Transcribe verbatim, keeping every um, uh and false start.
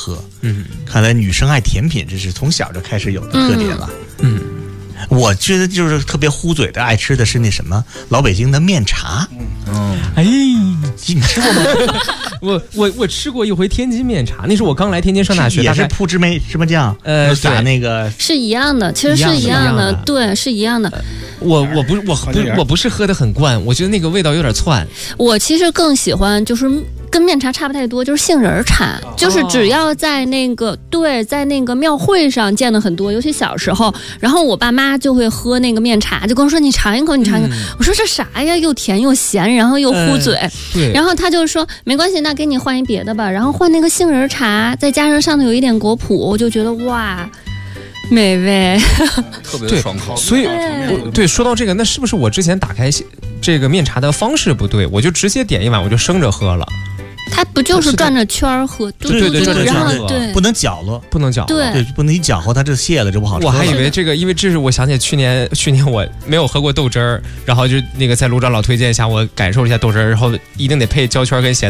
喝。嗯，看来女生爱甜品，这是从小就开始有的特点了。嗯。嗯我觉得就是特别糊嘴的，爱吃的是那什么老北京的面茶。 嗯，哎， 你吃过吗？ 我我我吃过一回天津面茶，那是我刚来天津上大学， 也是铺芝麻芝麻酱，呃，撒那个是一样的，其实是一样的，对，是一样的。 我我不我不我不是喝的很惯，我觉得那个味道有点窜。 我其实更喜欢就是跟面茶差不太多，就是杏仁茶，哦、就是只要在那个对在那个庙会上见的很多，尤其小时候，然后我爸妈就会喝那个面茶，就跟我说你尝一口，你尝一口。嗯、我说这啥呀？又甜又咸，然后又糊嘴。呃、 对。 然后他就说没关系，那给你换一别的吧，然后换那个杏仁茶，再加上上头有一点果脯，我就觉得哇。美味， 特别爽口。 所以，对, 对，说到这个，那是不是我之前打开这个面茶的方式不对？我就直接点一碗，我就生着喝了。 它不就是转着圈儿喝？ 对对对，转着圈儿喝， 对， 不能搅和， 不能搅和， 对， 不能一搅和它就泄了，就不好吃。 我还以为这个，因为这是我想起去年，去年我没有喝过豆汁儿，然后就那个在卢长老推荐一下，我感受一下豆汁儿，然后一定得配焦圈跟咸。